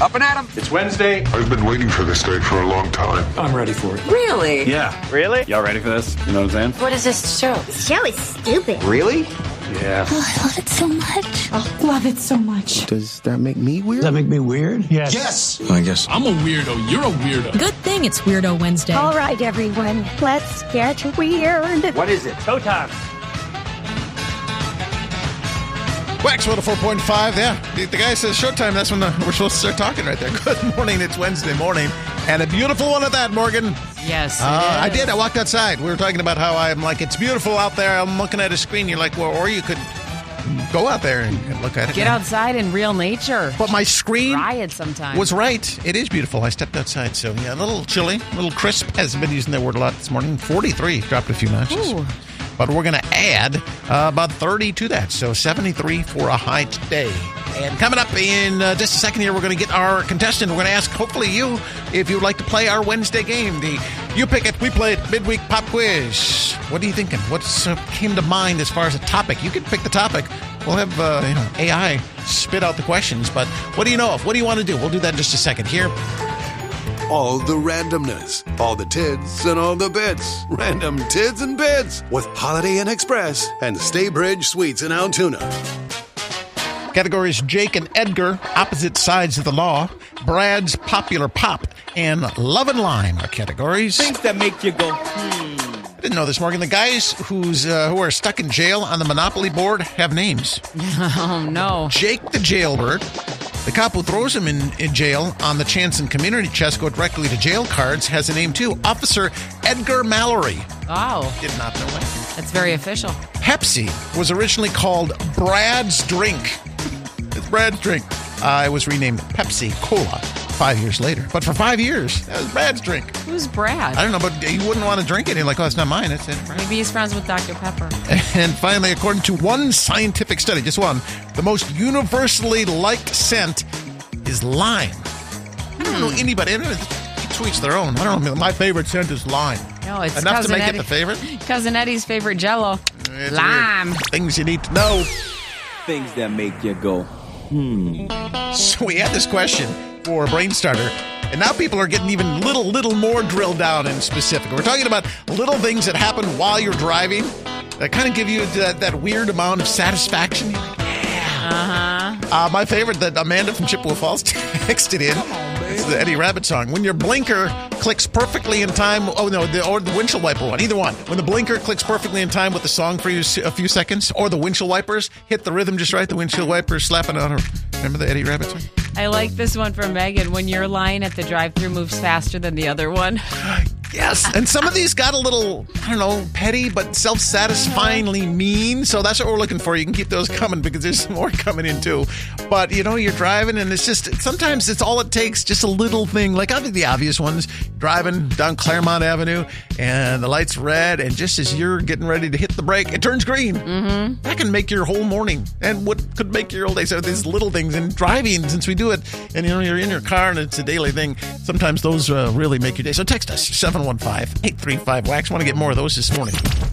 Up and at 'em. It's Wednesday. I've been waiting for this day for a long time. I'm ready for it. Really? Yeah. Really? Y'all ready for this? You know what I'm saying? What is this show? This show is stupid. Really? Yeah. Oh, I love it so much. Oh, love it so much. Does that make me weird? Does that make me weird? Yes. Yes. I guess. I'm a weirdo. You're a weirdo. Good thing it's Weirdo Wednesday. All right, everyone. Let's get weird. What is it? Showtime. Wax 104.5, yeah. The guy says showtime, that's when we're supposed to start talking right there. Good morning, it's Wednesday morning. And a beautiful one at that, Morgan. Yes, I did. I walked outside. We were talking about how I'm like, it's beautiful out there. I'm looking at a screen. You're like, well, or you could go out there and look at it. Get outside in real nature. But my screen Try it sometime. was right. It is beautiful. I stepped outside, so yeah, a little chilly, a little crisp. Has been using that word a lot this morning. 43, dropped a few notches. Ooh. But we're going to add about 30 to that, so 73 for a high today. And coming up in just a second here, we're going to get our contestant. We're going to ask, hopefully, you, if you would like to play our Wednesday game. You pick it, we play it, midweek pop quiz. What are you thinking? What came to mind as far as a topic? You can pick the topic. We'll have AI spit out the questions, but what do you know of? What do you want to do? We'll do that in just a second here. All the randomness, all the tids and all the bits. Random tids and bits with Holiday Inn Express and Staybridge Suites in Altoona. Categories Jake and Edgar, opposite sides of the law. Brad's popular pop and Love and Lime are categories. Things that make you go, I didn't know this, Morgan. The guys who are stuck in jail on the Monopoly board have names. Oh, no. Jake the Jailbird. The cop who throws him in jail on the chance and community chest go directly to jail cards has a name too. Officer Edgar Mallory. Oh. Did not know that. That's very official. Pepsi was originally called Brad's Drink. It's Brad's Drink. It was renamed Pepsi Cola 5 years later. But for 5 years, that was Brad's Drink. Who's Brad? I don't know, but you wouldn't want to drink it. You're like, oh, it's not mine. It's it. Maybe he's friends with Dr. Pepper. And finally, according to one scientific study, just one, the most universally liked scent is lime. I don't know anybody. To each their own. I don't know. My favorite scent is lime. No, it's enough Cousin to make Eddie. it the favorite. Cousin Eddie's favorite Jell-O. It's lime. Weird. Things you need to know. things that make you go, So we had this question for a brain starter, and now people are getting even little more drilled down and specific. We're talking about little things that happen while you're driving that kind of give you that weird amount of satisfaction. You're like, yeah. My favorite that Amanda from Chippewa Falls texted in. It's the Eddie Rabbit song. When your blinker clicks perfectly in time. Oh, no, or the windshield wiper one. Either one. When the blinker clicks perfectly in time with the song for you a few seconds, or the windshield wipers hit the rhythm just right, the windshield wipers slapping on her. Remember the Eddie Rabbit song? I like this one from Megan. When your line at the drive-thru moves faster than the other one. Yes. And some of these got a little, I don't know, petty, but self-satisfyingly mean. So that's what we're looking for. You can keep those coming because there's some more coming in too. But, you're driving and it's just, sometimes it's all it takes, just a little thing. Like I think the obvious ones, driving down Claremont Avenue and the light's red. And just as you're getting ready to hit the brake, it turns green. Mm-hmm. That can make your whole morning and what could make your whole day. So these little things and driving, since we do it and, you're in your car and it's a daily thing, sometimes those really make your day. So text us, 715-835-WAX. Want to get more of those this morning.